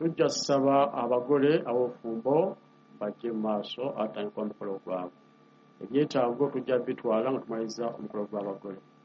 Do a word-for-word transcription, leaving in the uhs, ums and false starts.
tujja kusaba abagole ab'obufumbo bajje mu maaso atandika omukolo gwabwe. Ebyetaago tujja bitwala nga tumaliriza omukolo gw'abagole.